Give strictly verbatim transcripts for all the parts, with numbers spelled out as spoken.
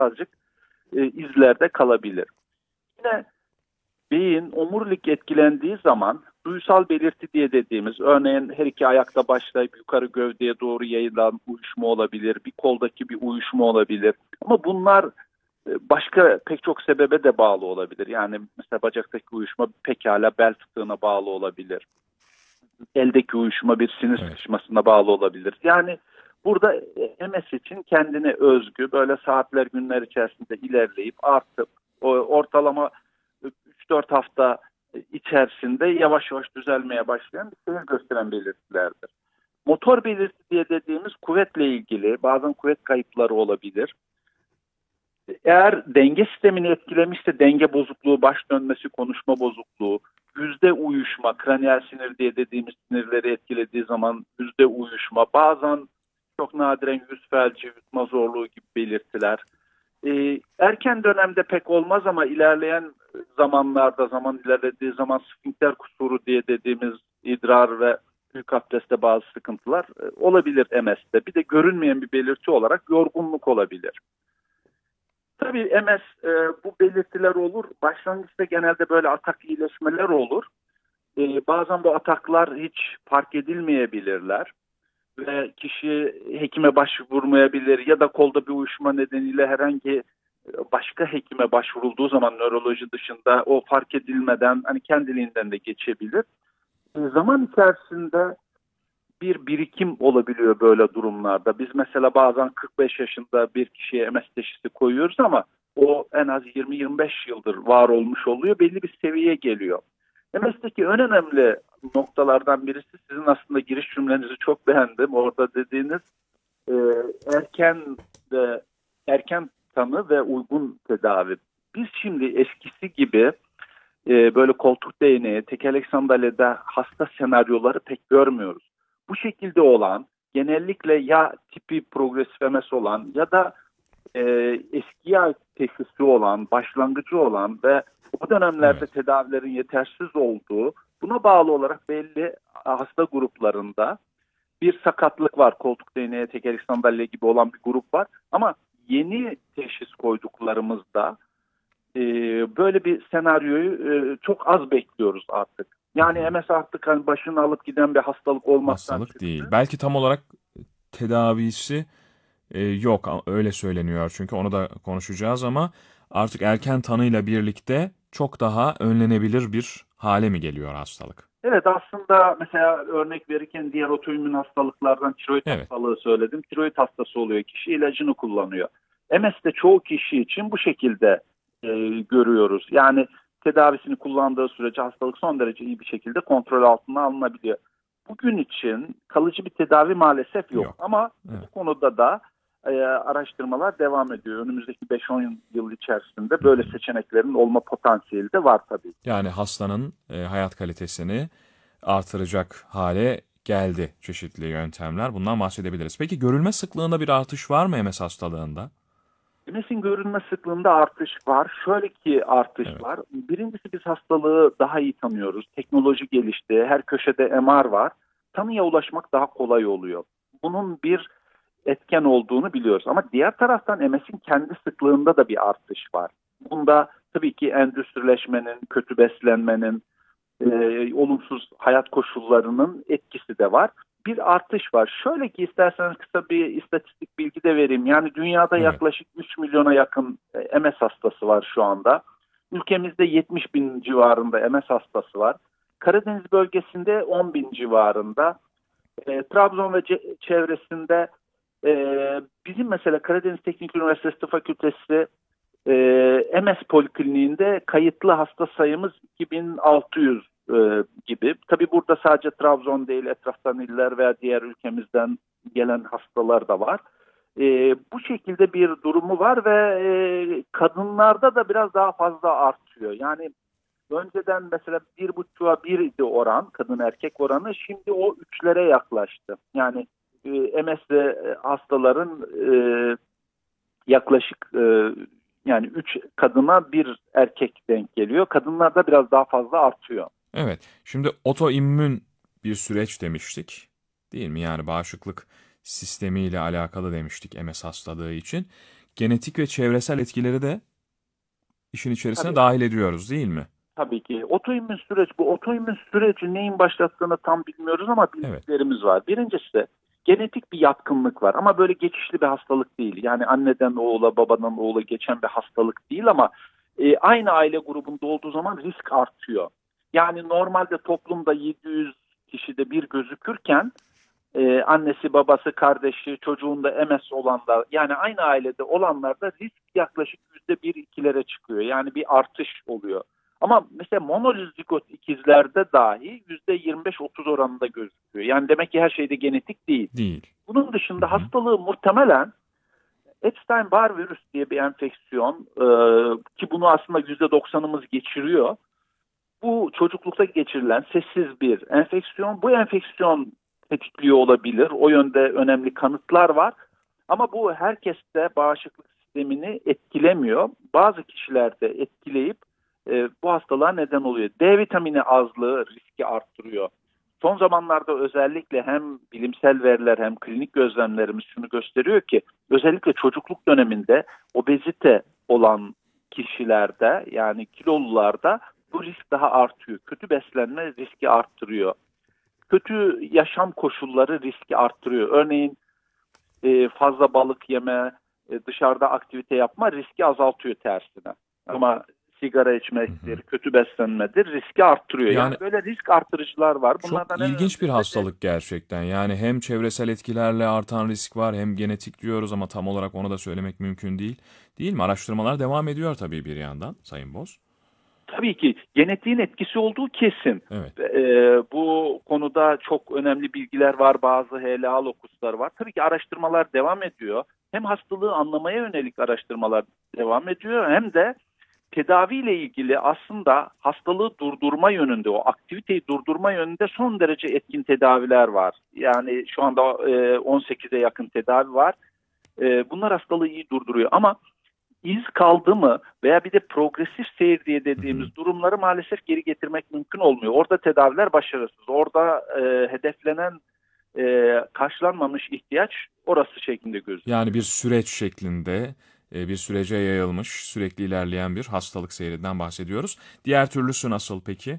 azıcık e, izlerde kalabilir. Yine beyin omurilik etkilendiği zaman duysal belirti diye dediğimiz, örneğin her iki ayakta başlayıp yukarı gövdeye doğru yayılan uyuşma olabilir, bir koldaki bir uyuşma olabilir. Ama bunlar e, başka pek çok sebebe de bağlı olabilir. Yani mesela bacaktaki uyuşma pekala bel fıtığına bağlı olabilir. Eldeki uyuşma bir sinir Evet. sıkışmasına bağlı olabilir. Yani burada e, M S için kendine özgü böyle saatler günler içerisinde ilerleyip artıp o ortalama üç dört hafta içerisinde yavaş yavaş düzelmeye başlayan bir seyir gösteren belirtilerdir. Motor belirti diye dediğimiz kuvvetle ilgili bazen kuvvet kayıpları olabilir. Eğer denge sistemini etkilemişse denge bozukluğu, baş dönmesi, konuşma bozukluğu, yüzde uyuşma, kraniyal sinir diye dediğimiz sinirleri etkilediği zaman yüzde uyuşma, bazen çok nadiren yüz felci, yutma zorluğu gibi belirtiler. Ee, erken dönemde pek olmaz ama ilerleyen zamanlarda, zaman ilerlediği zaman sfinkter kusuru diye dediğimiz idrar ve büyük abdestte bazı sıkıntılar e, olabilir M S'te. Bir de görünmeyen bir belirti olarak yorgunluk olabilir. Tabii M S e, bu belirtiler olur. Başlangıçta genelde böyle atak iyileşmeler olur. E, bazen bu ataklar hiç fark edilmeyebilirler ve kişi hekime başvurmayabilir ya da kolda bir uyuşma nedeniyle herhangi başka hekime başvurulduğu zaman nöroloji dışında o fark edilmeden hani kendiliğinden de geçebilir. E, zaman içerisinde bir birikim olabiliyor böyle durumlarda. Biz mesela bazen kırk beş yaşında bir kişiye M S teşhisi koyuyoruz ama o en az yirmi yirmi beş yıldır var olmuş oluyor. Belli bir seviyeye geliyor. M S'teki en önemli noktalardan birisi sizin aslında giriş cümlenizi çok beğendim. Orada dediğiniz e, erken ve erken tanı ve uygun tedavi. Biz şimdi eskisi gibi e, böyle koltuk değneği, tekerlek sandalyede hasta senaryoları pek görmüyoruz. Bu şekilde olan genellikle ya tipi progresif M S olan ya da e, eskiye ait teşhisi olan, başlangıcı olan ve o dönemlerde Evet. tedavilerin yetersiz olduğu, buna bağlı olarak belli hasta gruplarında bir sakatlık var. Koltuk değneği, tekerlek sandalye gibi olan bir grup var. Ama yeni teşhis koyduklarımızda e, böyle bir senaryoyu e, çok az bekliyoruz artık. Hı Yani hı. M S artık hani başını alıp giden bir hastalık olmaktan Hastalık değil. çıktı. Belki tam olarak tedavisi e, yok, a- öyle söyleniyor. Çünkü onu da konuşacağız ama artık erken tanıyla birlikte çok daha önlenebilir bir hale mi geliyor hastalık? Evet, aslında mesela örnek verirken diğer otoimmün hastalıklardan tiroid Evet. hastalığı söyledim. Tiroid hastası oluyor kişi, ilacını kullanıyor. M S'de çoğu kişi için bu şekilde e, görüyoruz. Yani tedavisini kullandığı sürece hastalık son derece iyi bir şekilde kontrol altına alınabiliyor. Bugün için kalıcı bir tedavi maalesef yok. Yok. Ama bu Evet. konuda da e, araştırmalar devam ediyor. Önümüzdeki beş on yıl içerisinde Hı böyle hı. seçeneklerin olma potansiyeli de var tabii. Yani hastanın e, hayat kalitesini artıracak hale geldi çeşitli yöntemler. Bundan bahsedebiliriz. Peki görülme sıklığında bir artış var mı M S hastalığında? M S'in görülme sıklığında artış var. Şöyle ki artış Evet. var. Birincisi biz hastalığı daha iyi tanıyoruz. Teknoloji gelişti. Her köşede M R var. Tanıya ulaşmak daha kolay oluyor. Bunun bir etken olduğunu biliyoruz. Ama diğer taraftan M S'in kendi sıklığında da bir artış var. Bunda tabii ki endüstrileşmenin, kötü beslenmenin, e, olumsuz hayat koşullarının etkisi de var. Bir artış var. Şöyle ki isterseniz kısa bir istatistik bilgi de vereyim. Yani dünyada Evet. yaklaşık üç milyona yakın e, M S hastası var şu anda. Ülkemizde yetmiş bin civarında M S hastası var. Karadeniz bölgesinde on bin civarında. E, Trabzon ve ce- çevresinde e, bizim mesela Karadeniz Teknik Üniversitesi Tıp Fakültesi e, M S Polikliniğinde kayıtlı hasta sayımız iki bin altı yüz e, gibi. Tabii burada sadece Trabzon değil, etraftan iller veya diğer ülkemizden gelen hastalar da var. E, bu şekilde bir durumu var ve e, kadınlarda da biraz daha fazla artıyor. Yani önceden mesela bir buçuğa bir idi oran, kadın erkek oranı, şimdi o üçlere yaklaştı. Yani e, M S'li hastaların e, yaklaşık e, yani üç kadına bir erkek denk geliyor. Kadınlarda biraz daha fazla artıyor. Evet. Şimdi otoimmün bir süreç demiştik. Değil mi? Yani bağışıklık sistemiyle alakalı demiştik M S hastalığı için. genetik ve çevresel etkileri de işin içerisine Tabii, dahil ediyoruz, değil mi? tabii ki. Otoimmün süreç, bu otoimmün süreci neyin başlattığını tam bilmiyoruz ama Evet. bildiklerimiz var. Birincisi genetik bir yatkınlık var ama böyle geçişli bir hastalık değil. Yani anneden oğula, babadan oğula geçen bir hastalık değil ama e, aynı aile grubunda olduğu zaman risk artıyor. Yani normalde toplumda yedi yüz kişide bir gözükürken e, annesi, babası, kardeşi, çocuğunda M S olanlar, yani aynı ailede olanlarda risk yaklaşık yüzde bir ikilere çıkıyor. Yani bir artış oluyor. Ama mesela monozigot ikizlerde dahi yüzde yirmi beş otuz oranında gözüküyor. Yani demek ki her şeyde genetik değil. Değil. Bunun Hı dışında hı. hastalığı muhtemelen Epstein-Barr virüs diye bir enfeksiyon, e, ki bunu aslında yüzde doksanımız geçiriyor. Bu çocuklukta geçirilen sessiz bir enfeksiyon. Bu enfeksiyon tetikliyor olabilir. O yönde önemli kanıtlar var. Ama bu herkeste bağışıklık sistemini etkilemiyor. Bazı kişilerde etkileyip e, bu hastalığa neden oluyor. D vitamini azlığı riski arttırıyor. Son zamanlarda özellikle hem bilimsel veriler hem klinik gözlemlerimiz şunu gösteriyor ki özellikle çocukluk döneminde obezite olan kişilerde, yani kilolularda bu risk daha artıyor. Kötü beslenme riski arttırıyor. Kötü yaşam koşulları riski arttırıyor. Örneğin e, fazla balık yeme, e, dışarıda aktivite yapma riski azaltıyor tersine. Ama sigara Hı hı. içmektir, kötü beslenmedir, riski arttırıyor. Yani Yani böyle risk artırıcılar var. çok Bunlardan en ilginç bir önemlisi de hastalık gerçekten. Yani hem çevresel etkilerle artan risk var, hem genetik diyoruz ama tam olarak onu da söylemek mümkün değil. Değil mi? Araştırmalar devam ediyor tabii bir yandan, Sayın Boz. tabii ki genetiğin etkisi olduğu kesin. Evet. Ee, bu konuda çok önemli bilgiler var, bazı H L A lokuslar var. Tabii ki araştırmalar devam ediyor. Hem hastalığı anlamaya yönelik araştırmalar devam ediyor hem de tedaviyle ilgili aslında hastalığı durdurma yönünde, o aktiviteyi durdurma yönünde son derece etkin tedaviler var. Yani şu anda e, on sekize yakın tedavi var. E, bunlar hastalığı iyi durduruyor ama iz kaldı mı veya bir de progresif seyir diye Hı hı. dediğimiz durumları maalesef geri getirmek mümkün olmuyor. Orada tedaviler başarısız. Orada e, hedeflenen e, karşılanmamış ihtiyaç orası şeklinde gözüküyor. Yani bir süreç şeklinde, e, bir sürece yayılmış, sürekli ilerleyen bir hastalık seyrinden bahsediyoruz. Diğer türlüsü nasıl peki?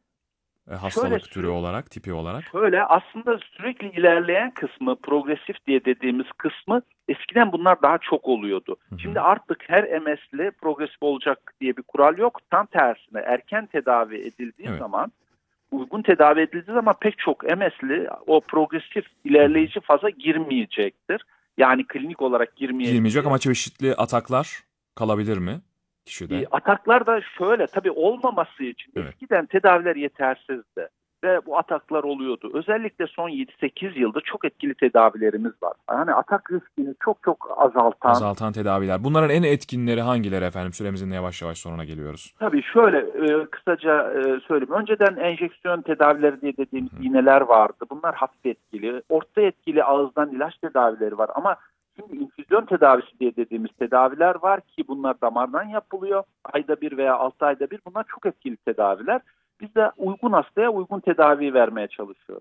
E, Şöyle Hastalık türü sürü, olarak, tipi olarak? Şöyle aslında sürekli ilerleyen kısmı, progresif diye dediğimiz kısmı eskiden bunlar daha çok oluyordu. Hı hı. Şimdi artık her M S'li progresif olacak diye bir kural yok. Tam tersine erken tedavi edildiği Evet. zaman, uygun tedavi edildiği zaman pek çok M S'li o progresif Hı hı. ilerleyici faza girmeyecektir. Yani klinik olarak Girmeyecek ama girmeyecek. çeşitli ataklar kalabilir mi E, kişide? ataklar da şöyle, tabii olmaması için Evet. eskiden tedaviler yetersizdi ve bu ataklar oluyordu. Özellikle son yedi sekiz yılda çok etkili tedavilerimiz var. Yani atak riskini çok çok azaltan, Azaltan tedaviler. Bunların en etkinleri hangileri efendim? Süremizin de yavaş yavaş sonuna geliyoruz. tabii şöyle e, kısaca e, söyleyeyim. Önceden enjeksiyon tedavileri diye dediğimiz Hı hı. iğneler vardı. Bunlar hafif etkili. Orta etkili ağızdan ilaç tedavileri var ama şimdi infüzyon tedavisi diye dediğimiz tedaviler var ki bunlar damardan yapılıyor. Ayda bir veya altı ayda bir, bunlar çok etkili tedaviler. Biz de uygun hastaya uygun tedavi vermeye çalışıyoruz.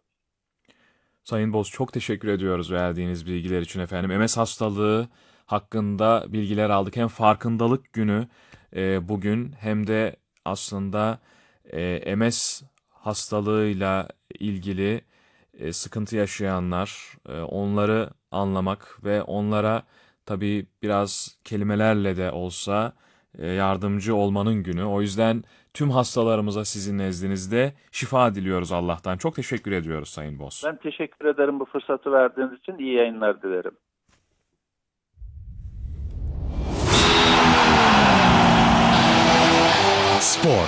Sayın Boz, çok teşekkür ediyoruz verdiğiniz bilgiler için efendim. M S hastalığı hakkında bilgiler aldık. Hem farkındalık günü e, bugün, hem de aslında e, M S hastalığıyla ilgili e, sıkıntı yaşayanlar, e, onları anlamak ve onlara tabii biraz kelimelerle de olsa e, yardımcı olmanın günü. O yüzden tüm hastalarımıza sizin nezdinizde şifa diliyoruz Allah'tan. Çok teşekkür ediyoruz Sayın Boz. Ben teşekkür ederim bu fırsatı verdiğiniz için. İyi yayınlar dilerim. Spor.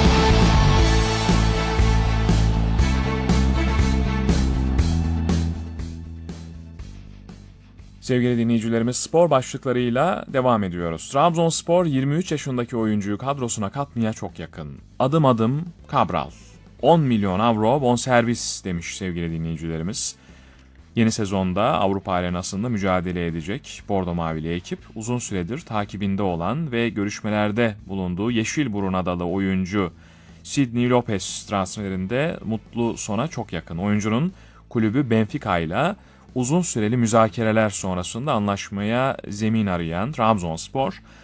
Sevgili dinleyicilerimiz, spor başlıklarıyla devam ediyoruz. Trabzonspor yirmi üç yaşındaki oyuncuyu kadrosuna katmaya çok yakın. Adım adım Cabral. on milyon avro bonservis demiş sevgili dinleyicilerimiz. Yeni sezonda Avrupa arenasında mücadele edecek Bordo Mavili ekip uzun süredir takibinde olan ve görüşmelerde bulunduğu Yeşilburun adalı oyuncu Sidney Lopez transferinde mutlu sona çok yakın. Oyuncunun kulübü Benfica ile Uzun süreli müzakereler sonrasında anlaşmaya zemin arayan Trabzonspor,